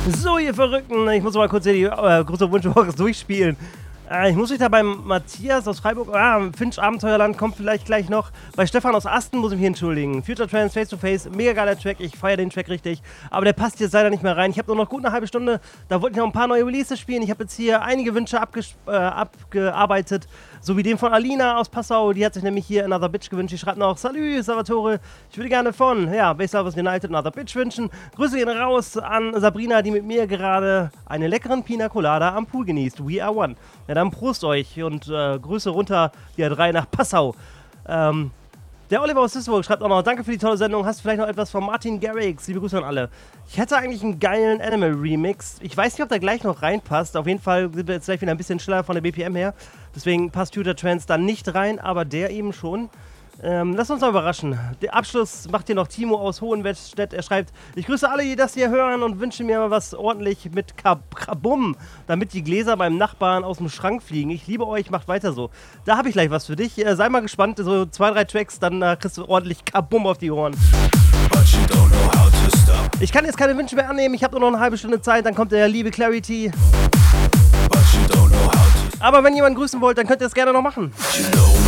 So, ihr Verrückten, ich muss mal kurz hier die große Wunschbox durchspielen. Ich muss mich da beim Matthias aus Freiburg, Finch Abenteuerland kommt vielleicht gleich noch. Bei Stefan aus Asten muss ich mich entschuldigen. Future Trance Face to Face, mega geiler Track, ich feiere den Track richtig. Aber der passt jetzt leider nicht mehr rein. Ich habe nur noch gut eine halbe Stunde, da wollte ich noch ein paar neue Releases spielen. Ich habe jetzt hier einige Wünsche abgearbeitet. So wie den von Alina aus Passau, die hat sich nämlich hier Another Bitch gewünscht. Die schreibt noch, Salü, Salvatore, ich würde gerne von, Base Lovers United Another Bitch wünschen. Grüße gehen raus an Sabrina, die mit mir gerade einen leckeren Pina Colada am Pool genießt. We are one. Ja, dann Prost euch und Grüße runter, die A3 nach Passau. Der Oliver aus Duisburg schreibt auch noch, danke für die tolle Sendung, hast du vielleicht noch etwas von Martin Garrix? Liebe Grüße an alle. Ich hätte eigentlich einen geilen Animal-Remix. Ich weiß nicht, ob der gleich noch reinpasst. Auf jeden Fall sind wir jetzt gleich wieder ein bisschen schneller von der BPM her. Deswegen passt Future Trance dann nicht rein, aber der eben schon. Lass uns mal überraschen. Den Abschluss macht hier noch Timo aus Hohenstedt. Er schreibt, ich grüße alle, die das hier hören und wünsche mir mal was ordentlich mit Kabum, damit die Gläser beim Nachbarn aus dem Schrank fliegen. Ich liebe euch, macht weiter so. Da habe ich gleich was für dich. Sei mal gespannt, so 2, 3 Tracks, dann kriegst du ordentlich Kabum auf die Ohren. Ich kann jetzt keine Wünsche mehr annehmen, ich habe nur noch eine halbe Stunde Zeit, dann kommt der liebe Clarity. Aber wenn jemand grüßen wollt, dann könnt ihr es gerne noch machen.